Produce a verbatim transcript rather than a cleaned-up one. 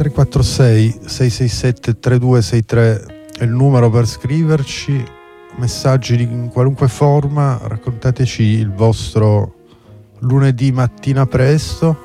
tre quattro sei sei sei sette tre due sei tre è il numero per scriverci, messaggi in qualunque forma, raccontateci il vostro lunedì mattina presto.